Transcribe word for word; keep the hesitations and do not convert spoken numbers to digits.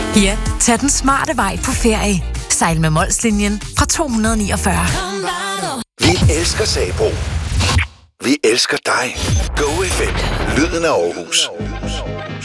Ja, tag den smarte vej på ferie. Sejl med Molslinjen fra to hundrede niogfyrre. Vi elsker Sabro. Vi elsker dig. Go F M. Lyden af Aarhus.